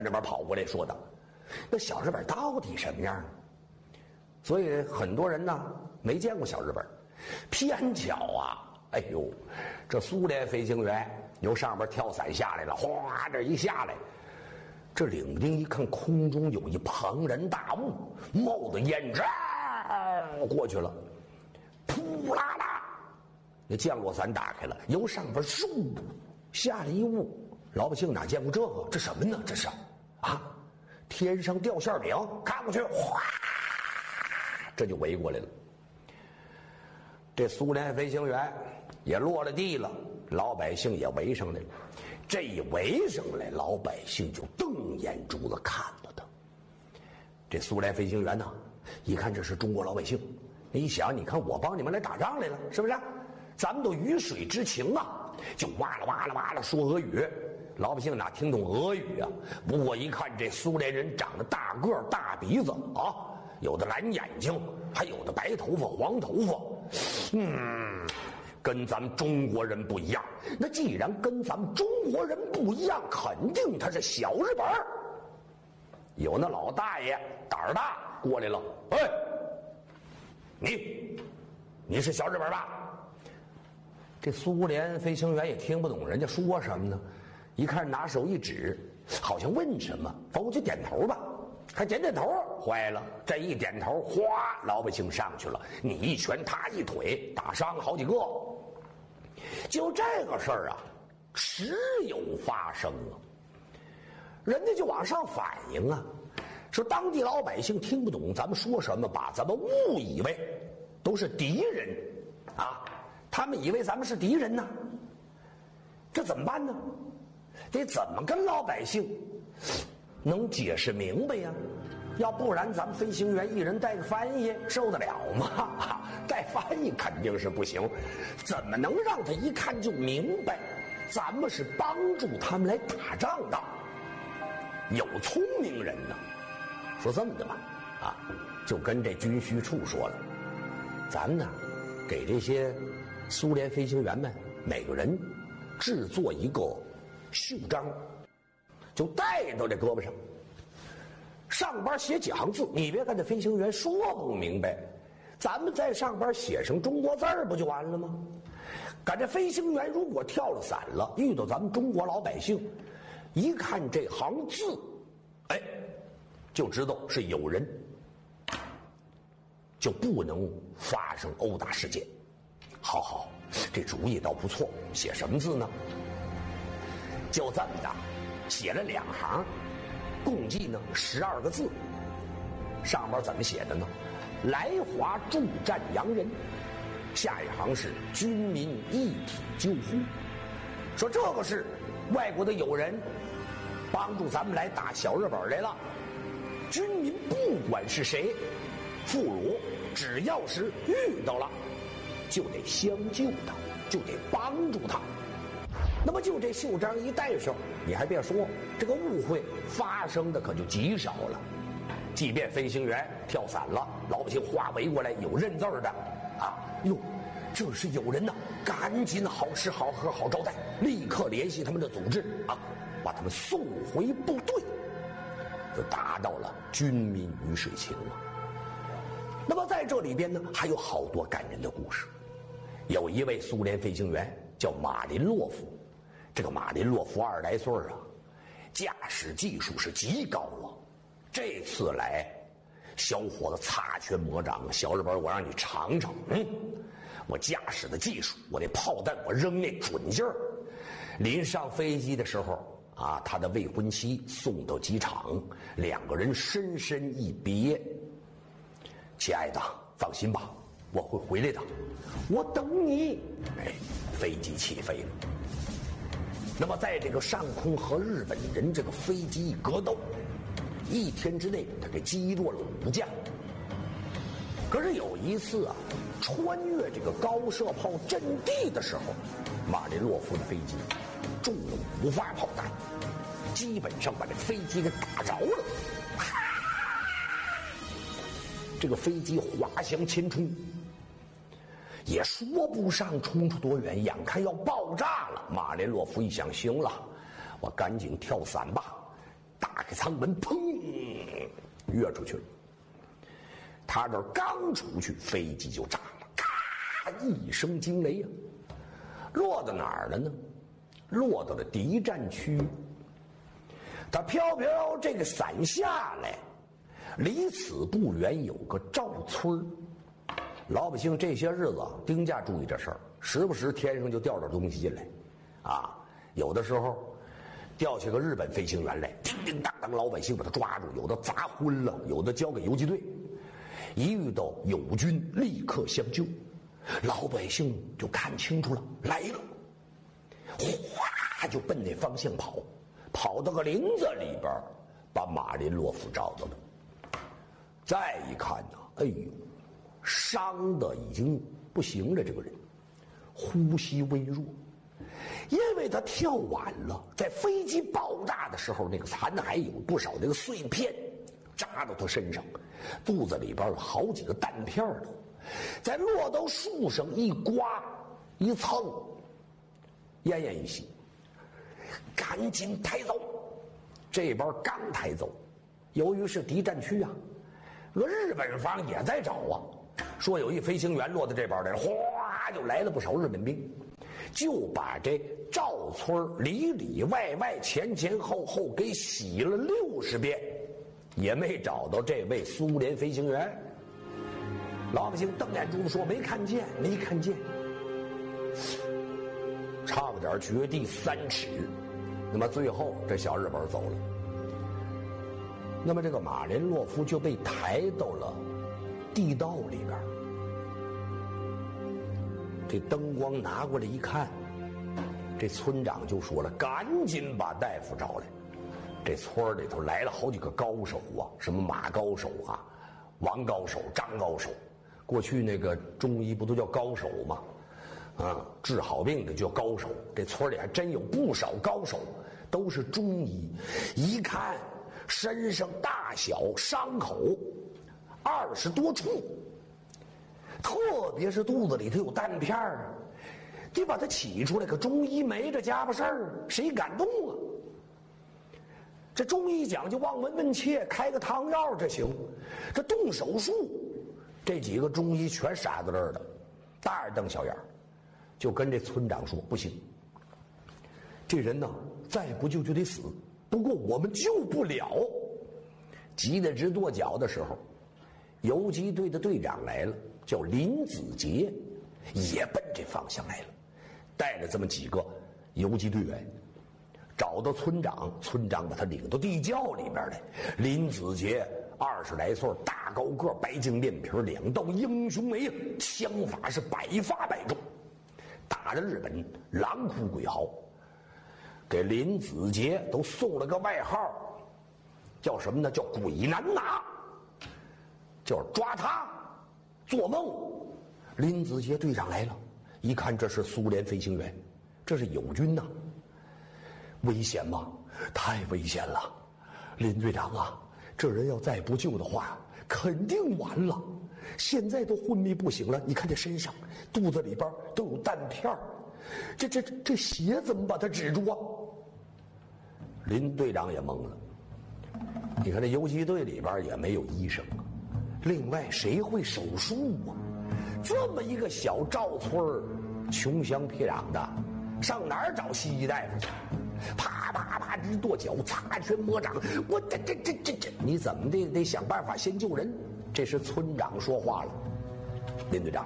这边跑过来说的，那小日本到底什么样？所以很多人呢没见过小日本。偏巧啊，哎呦，这苏联飞行员由上边跳伞下来了，哗，这一下来，这领兵一看空中有一庞然大物，冒着烟过去了，扑啦啦，那降落伞打开了，由上边嗖下来一物，老百姓哪见过这个？这什么呢？这是啊，天上掉馅饼，看过去，哗，这就围过来了。这苏联飞行员也落了地了，老百姓也围上来了。这一围上来，老百姓就瞪眼珠子看着他。这苏联飞行员呢，一看这是中国老百姓，一想，你看我帮你们来打仗来了，是不是？咱们都鱼水之情啊，就哇啦哇啦哇啦说俄语。老百姓哪听懂俄语啊？不过一看这苏联人长得大个儿大鼻子啊，有的蓝眼睛，还有的白头发黄头发，跟咱们中国人不一样。那既然跟咱们中国人不一样，肯定他是小日本。有那老大爷胆儿大过来了，哎，你是小日本吧？这苏联飞行员也听不懂人家说什么呢，一看拿手一指，好像问什么，反正就点头吧。还点头，坏了！这一点头，哗，老百姓上去了，你一拳，他一腿，打伤好几个。就这个事儿啊，时有发生啊。人家就往上反映啊，说当地老百姓听不懂咱们说什么，把咱们误以为都是敌人啊，他们以为咱们是敌人呢。这怎么办呢？得怎么跟老百姓能解释明白呀？要不然咱们飞行员一人带个翻译受得了吗？带翻译肯定是不行。怎么能让他一看就明白咱们是帮助他们来打仗的？有聪明人呢，说这么的吧，啊，就跟这军需处说了，咱呢给这些苏联飞行员们每个人制作一个袖章，就戴到这胳膊上，上边写几行字，你别跟这飞行员说不明白，咱们在上边写上中国字儿不就完了吗？赶这飞行员如果跳了伞了，遇到咱们中国老百姓，一看这行字，哎，就知道是有人，就不能发生殴打事件。好，这主意倒不错，写什么字呢？就这么的写了2行，共计呢12个字。上边怎么写的呢？来华助战洋人，下一行是军民一体救护。说这个是外国的友人帮助咱们来打小日本来了，军民不管是谁俘虏，只要是遇到了就得相救他，就得帮助他。那么就这袖章一戴上，你还别说，这个误会发生的可就极少了。即便飞行员跳伞了，老百姓哗围过来，有认字的啊，哟，这是有人呐，赶紧好吃好喝好招待，立刻联系他们的组织啊，把他们送回部队，就达到了军民鱼水情了。那么在这里边呢，还有好多感人的故事。有一位苏联飞行员叫马林洛夫，这个马林洛夫20来岁啊，驾驶技术是极高啊。这次来，小伙子擦拳魔掌，小日本我让你尝尝，我驾驶的技术，我那炮弹我扔那准劲儿。临上飞机的时候啊，他的未婚妻送到机场，2个人深深一别。亲爱的，放心吧，我会回来的，我等你。哎，飞机起飞了。那么在这个上空和日本人这个飞机格斗，1天之内他给击落了5架。可是有一次啊，穿越这个高射炮阵地的时候，马林洛夫的飞机中了5发炮弹，基本上把这飞机给打着了。这个飞机滑翔前冲，也说不上冲出多远，眼看要爆炸了。马林洛夫一想，行了，我赶紧跳伞吧，打打开舱门，砰，跃出去了。他这刚出去，飞机就炸了，咔一声惊雷呀！落到哪儿了呢？落到了敌占区。他飘飘这个伞下来，离此不远有个赵村。老百姓这些日子丁家注意这事儿，时不时天上就掉点东西进来，啊，有的时候掉下个日本飞行员来，叮叮当当，老百姓把他抓住，有的砸昏了，有的交给游击队。一遇到友军，立刻相救。老百姓就看清楚了，来了，哗就奔那方向跑，跑到个林子里边，把马林洛夫找到了。再一看呢，哎呦，伤的已经不行了，这个人呼吸微弱，因为他跳晚了，在飞机爆炸的时候，那个残骸有不少那个碎片扎到他身上，肚子里边有好几个弹片都，在落到树上一刮一蹭，奄奄一息，赶紧抬走。这边刚抬走，由于是敌占区啊，日本方也在找啊，说有一飞行员落到这边来了，哗就来了不少日本兵，就把这赵村里里外外前前后后给洗了60遍，也没找到这位苏联飞行员。老百姓瞪眼珠子说没看见，没看见，差不点绝地3尺。那么最后这小日本走了，那么这个马林洛夫就被抬到了地道里边。这灯光拿过来一看，这村长就说了，赶紧把大夫找来。这村里头来了好几个高手啊，什么马高手啊、王高手、张高手。过去那个中医不都叫高手吗？啊，治好病的叫高手。这村里还真有不少高手，都是中医。一看身上大小伤口20多处，特别是肚子里头有弹片儿，得把它起出来。可中医没这家伙事儿，谁敢动啊？这中医讲究望闻问切，开个汤药这行，这动手术，这几个中医全傻在这儿了，大眼瞪小眼，就跟这村长说不行，这人呢再不救就得死，不过我们救不了。急得直跺脚的时候，游击队的队长来了，叫林子杰，也奔这方向来了，带了这么几个游击队员，找到村长，村长把他领到地窖里边来。林子杰20来岁，大高个，白净脸皮，2道英雄眉，枪法是百发百中，打着日本狼哭鬼嚎，给林子杰都送了个外号，叫什么呢？叫鬼难拿，就是抓他做梦。林子杰队长来了，一看这是苏联飞行员，这是友军呐。危险吗？太危险了，林队长啊，这人要再不救的话，肯定完了。现在都昏迷不醒了，你看这身上、肚子里边都有弹片，这血怎么把他止住啊？林队长也懵了。你看这游击队里边也没有医生啊，另外谁会手术啊？这么一个小赵村，穷乡僻壤的，上哪儿找西医大夫去？啪啪啪直跺脚，擦拳摸掌，我这，你怎么得想办法先救人。这时村长说话了，林队长，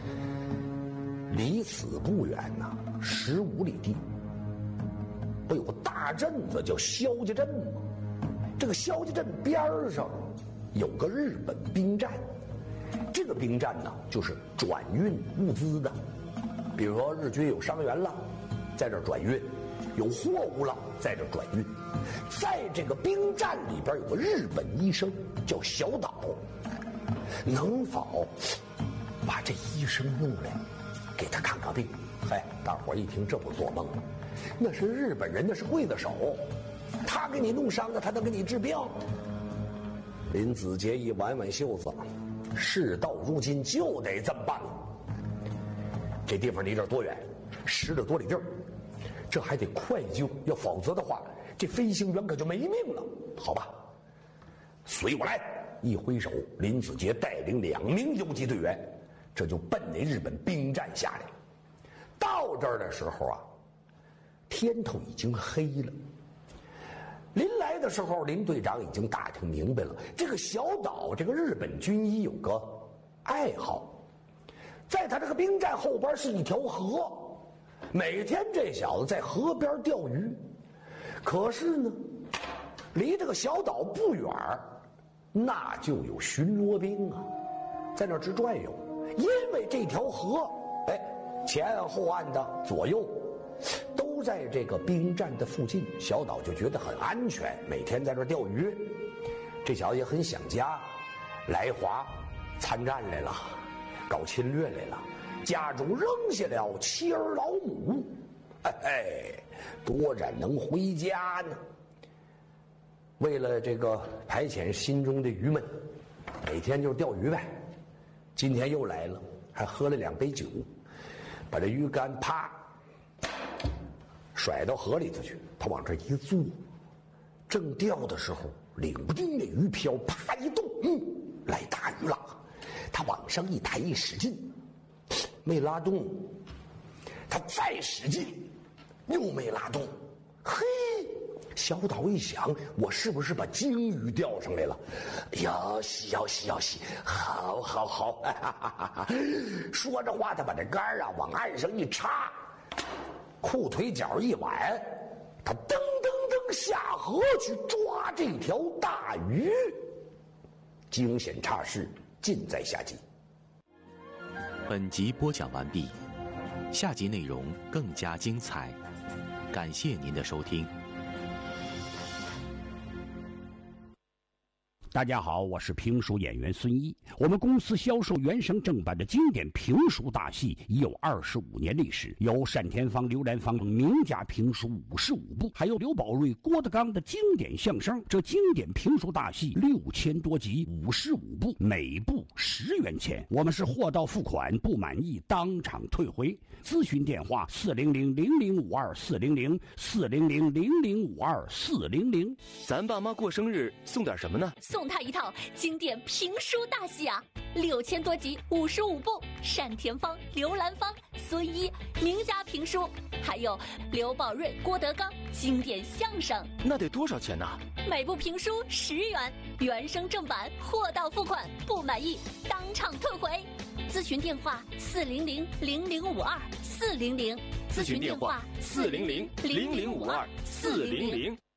离此不远呐，15里地，不有个大镇子叫萧家镇吗？这个萧家镇边上有个日本兵站，这个兵站呢就是转运物资的，比如说日军有伤员了，在这转运。有货物了，在这转运。在这个兵站里边有个日本医生叫小岛，能否把这医生弄来给他看看病？嗨，大伙一听这不做梦吗？那是日本人，那是刽子手，他给你弄伤了，他能给你治病。林子杰一挽挽袖子，事到如今就得这么办了。这地方离这儿多远？10多里地儿，这还得快救，要否则的话，这飞行员可就没命了。 好吧，随我来。一挥手，林子杰带领2名游击队员，这就奔那日本兵站下来。到这儿的时候啊，天头已经黑了。临来的时候，林队长已经打听明白了，这个小岛这个日本军医有个爱好，在他这个兵站后边是一条河，每天这小子在河边钓鱼。可是呢，离这个小岛不远那就有巡逻兵啊，在那儿直转悠。因为这条河，前后岸的左右都在这个兵站的附近，小岛就觉得很安全，每天在这儿钓鱼。这小子也很想家，来华参战来了，搞侵略来了，家中扔下了妻儿老母，多然能回家呢。为了这个排遣心中的郁闷，每天就钓鱼呗。今天又来了，还喝了2杯酒，把这鱼竿啪甩到河里头去。他往这一坐，正钓的时候，领不定那鱼漂啪一动，来大鱼了。他往上一抬一使劲，没拉动。他再使劲，又没拉动。嘿！小岛一想，我是不是把鲸鱼钓上来了？要洗，好，说着话，他把这竿往岸上一插，裤腿脚一挽，他噔下河去抓这条大鱼。惊险差事尽在下集。 本集播讲完毕，下集内容更加精彩，感谢您的收听。 大家好，我是评书演员孙一。我们公司销售原声正版的经典评书大戏已有25年历史，有单田芳、刘兰芳名家评书55部，还有刘宝瑞、郭德纲的经典相声。这经典评书大戏6000多集，55部，每部10元钱。我们是货到付款，不满意当场退回。咨询电话400-0052-400，400-0052-400。 咱爸妈过生日送点什么呢？ 送他一套经典评书大戏啊，6000多集，55部，单田芳、刘兰芳、孙一名家评书，还有刘宝瑞、郭德纲经典相声。 那得多少钱呢？ 每部评书10元，原声正版，货到付款，不满意当场退回。咨询电话400-0052-400， 咨询电话400-0052-400。